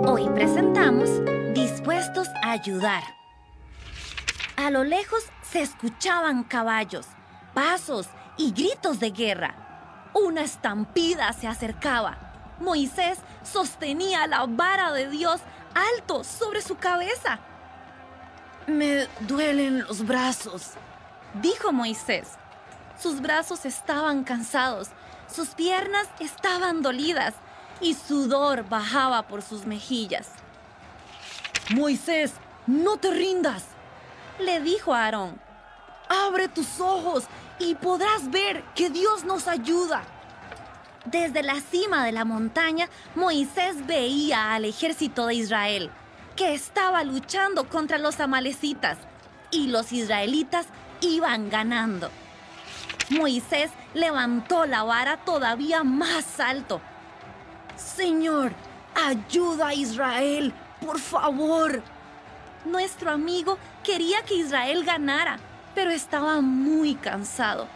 Hoy presentamos Dispuestos a ayudar. A lo lejos se escuchaban caballos, pasos y gritos de guerra. Una estampida se acercaba. Moisés sostenía la vara de Dios alto sobre su cabeza. Me duelen los brazos, dijo Moisés. Sus brazos estaban cansados, sus piernas estaban dolidas y sudor bajaba por sus mejillas. Moisés, no te rindas, le dijo a Aarón. Abre tus ojos y podrás ver que Dios nos ayuda. Desde la cima de la montaña, Moisés veía al ejército de Israel, que estaba luchando contra los amalecitas, y los israelitas iban ganando. Moisés levantó la vara todavía más alto. Señor, ayuda a Israel, por favor. Nuestro amigo quería que Israel ganara, pero estaba muy cansado.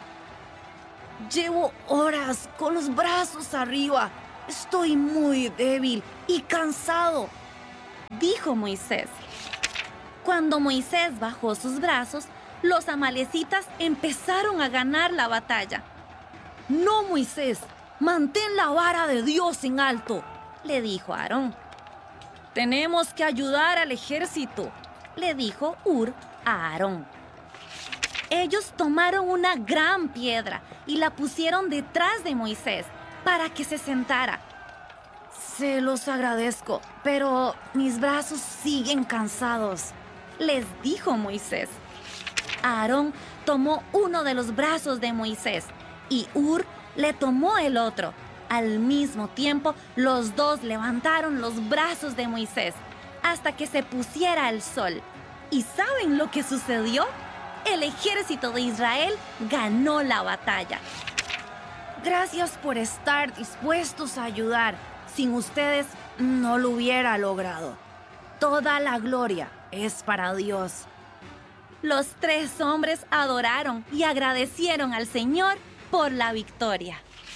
Llevo horas con los brazos arriba. Estoy muy débil y cansado, dijo Moisés. Cuando Moisés bajó sus brazos, los amalecitas empezaron a ganar la batalla. No, Moisés, mantén la vara de Dios en alto, le dijo Aarón. Tenemos que ayudar al ejército, le dijo Hur a Aarón. Ellos tomaron una gran piedra y la pusieron detrás de Moisés para que se sentara. Se los agradezco, pero mis brazos siguen cansados, les dijo Moisés. Aarón tomó uno de los brazos de Moisés y Hur le tomó el otro. Al mismo tiempo, los dos levantaron los brazos de Moisés hasta que se pusiera el sol. ¿Y saben lo que sucedió? El ejército de Israel ganó la batalla. Gracias por estar dispuestos a ayudar. Sin ustedes no lo hubiera logrado. Toda la gloria es para Dios. Los 3 hombres adoraron y agradecieron al Señor por la victoria.